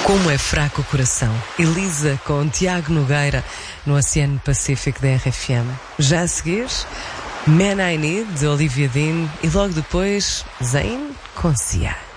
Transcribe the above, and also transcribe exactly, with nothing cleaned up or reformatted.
Como é fraco o coração. Elisa com Tiago Nogueira no Oceano Pacífico da R F M. Já a seguir, Man I Need de Olivia Dean e logo depois Zayn com Sia.